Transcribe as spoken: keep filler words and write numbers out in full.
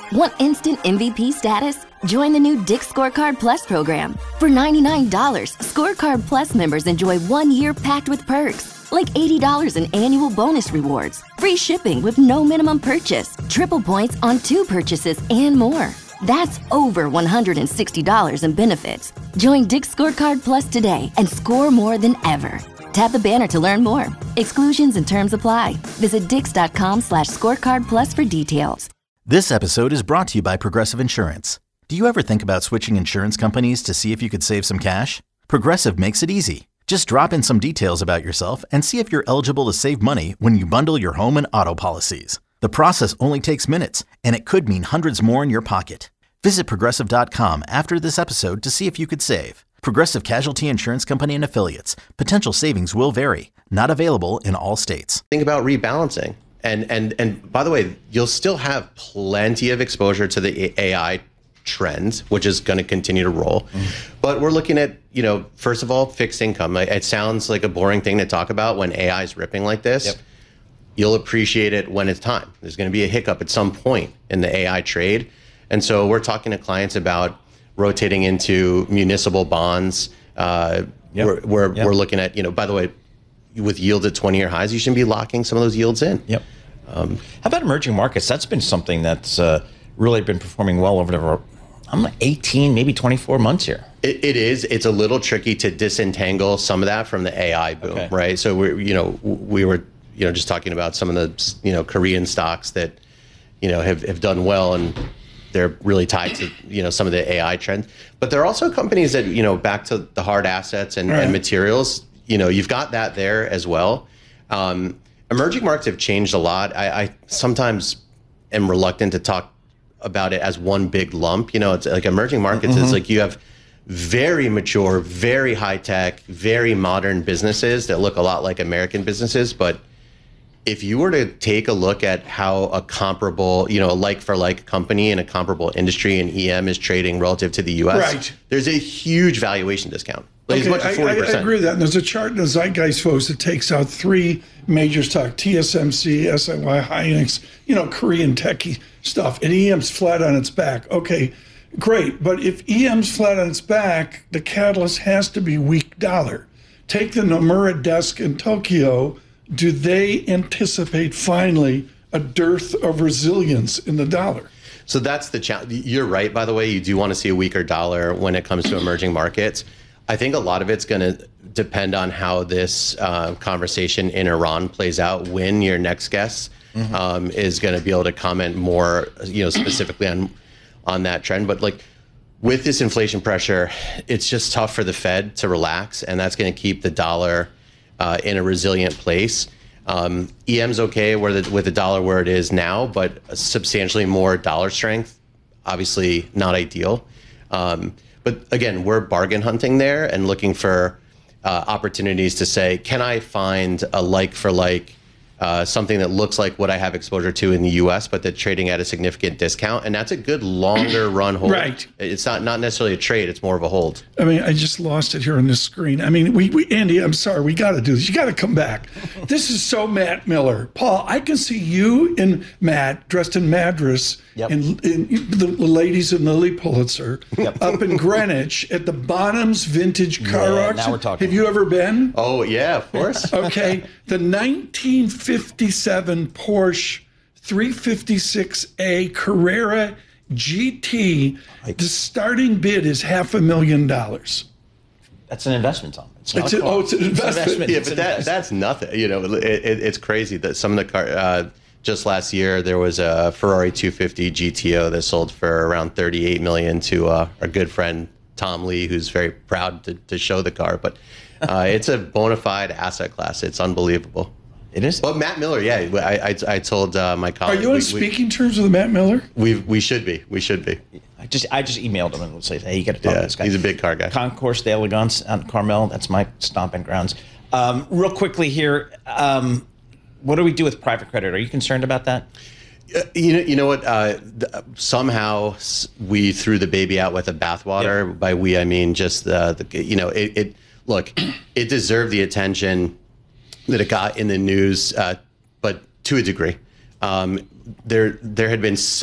Want instant M V P status? Join the new Dick's Scorecard Plus program. For ninety-nine dollars, Scorecard Plus members enjoy one year packed with perks, like eighty dollars in annual bonus rewards, free shipping with no minimum purchase, triple points on two purchases, and more. That's over one hundred sixty dollars in benefits. Join Dick's Scorecard Plus today and score more than ever. Tap the banner to learn more. Exclusions and terms apply. Visit dix.com slash scorecard plus for details. This episode is brought to you by Progressive Insurance. Do you ever think about switching insurance companies to see if you could save some cash? Progressive makes it easy. Just drop in some details about yourself and see if you're eligible to save money when you bundle your home and auto policies. The process only takes minutes, and it could mean hundreds more in your pocket. Visit Progressive dot com after this episode to see if you could save. Progressive Casualty Insurance Company and Affiliates. Potential savings will vary. Not available in all states. Think about rebalancing. And and and by the way, you'll still have plenty of exposure to the A I trends, which is going to continue to roll. Mm-hmm. But we're looking at, you know, first of all, fixed income. It sounds like a boring thing to talk about when A I is ripping like this. Yep. You'll appreciate it when it's time. There's going to be a hiccup at some point in the A I trade. And so we're talking to clients about rotating into municipal bonds. Uh, yep. We're, we're, yep. we're looking at, you know, by the way, with yields at twenty-year highs, you shouldn't be locking some of those yields in. Yep. Um, How about emerging markets? That's been something that's uh, really been performing well over the, I'm like eighteen, maybe twenty-four months here. It, it is. It's a little tricky to disentangle some of that from the A I boom, okay. right? So we, you know, we were, you know, just talking about some of the, you know, Korean stocks that, you know, have, have done well, and they're really tied to, you know, some of the A I trends. But there are also companies that, you know, back to the hard assets and, right. and materials. You know, you've got that there as well. Um, emerging markets have changed a lot. I, I sometimes am reluctant to talk about it as one big lump. You know, it's like emerging markets mm-hmm. is like you have very mature, very high tech, very modern businesses that look a lot like American businesses. But if you were to take a look at how a comparable, you know, a like for like company in a comparable industry in E M is trading relative to the U S, right. there's a huge valuation discount. Like okay, as much as forty percent. I, I agree with that. And there's a chart in the Zeitgeist, folks, that takes out three major stocks, T S M C, S I Y, Hynix, you know, Korean techie stuff. And E M's flat on its back. Okay, great. But if E M's flat on its back, the catalyst has to be weak dollar. Take the Nomura desk in Tokyo. Do they anticipate finally a dearth of resilience in the dollar? So that's the challenge. You're right, by the way. You do want to see a weaker dollar when it comes to emerging markets. I think a lot of it's going to depend on how this uh, conversation in Iran plays out. When your next guest mm-hmm. um, is going to be able to comment more, you know, specifically on on that trend. But like with this inflation pressure, it's just tough for the Fed to relax, and that's going to keep the dollar uh, in a resilient place. Um, E M's okay where the, with the dollar where it is now, but substantially more dollar strength, obviously not ideal. Um, But again, we're bargain hunting there and looking for uh, opportunities to say, can I find a like for like, uh, something that looks like what I have exposure to in the U S, but that's trading at a significant discount? And that's a good longer run hold. Right. It's not, not necessarily a trade. It's more of a hold. I mean, I just lost it here on this screen. I mean, we, we Andy, I'm sorry. We got to do this. You got to come back. This is so Matt Miller. Paul, I can see you and Matt dressed in Madras yep. and, and the ladies in Lilly Pulitzer yep. up in Greenwich at the Bonhams Vintage Car yeah, Auction. Now we're talking. Have you ever been? Oh, yeah, of course. Okay. The nineteen fifty-seven Porsche three fifty-six A Carrera G T, the starting bid is half a million dollars. That's an investment, Tom. It's not it's a, oh, it's an investment. It's an investment. Yeah, but that, that's nothing. You know, it, it, it's crazy that some of the car. Uh, just last year, there was a Ferrari two fifty G T O that sold for around thirty-eight million dollars to uh, our good friend Tom Lee, who's very proud to, to show the car. But uh, it's a bona fide asset class. It's unbelievable. It is. Well, Matt Miller, yeah. I I, I told uh, my colleague. Are you on we, speaking we, terms with Matt Miller? We we should be. We should be. I just I just emailed him and said, hey, you got to talk yeah, to this guy. He's a big car guy. Concours d'Elegance on Carmel. That's my stomping grounds. Um, real quickly here, um, what do we do with private credit? Are you concerned about that? Uh, you know, you know what? Uh, th- somehow we threw the baby out with the bathwater. Yep. By we, I mean just the, the you know, it, it. Look, it deserved the attention that it got in the news, uh, but to a degree, um, there there had been.